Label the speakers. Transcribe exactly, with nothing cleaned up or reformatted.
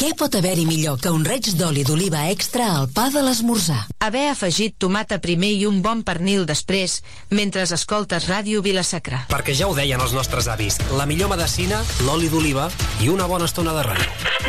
Speaker 1: Què pot haver-hi millor que un reig d'oli d'oliva extra al pa de l'esmorzar?
Speaker 2: Haver afegit tomata primer i un bon pernil després, mentre escoltes Ràdio Vila-sacra.
Speaker 3: Perquè ja ho deien els nostres avis, la millor medecina, l'oli d'oliva i una bona estona de ràdio.